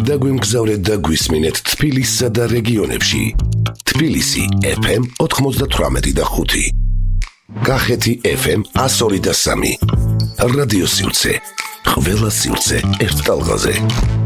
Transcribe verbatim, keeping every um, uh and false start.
დაგვიმგზავრეთ და გვისმინეთ თბილისსა და რეგიონებში. თბილისი ეფ ემ ოთხმოცდათვრამეტი და ხუთი. კახეთი ეფ ემ εκατო ორი და სამი. რადიო სივრცე. ყველა სივრცე ერთ ტალღაზე.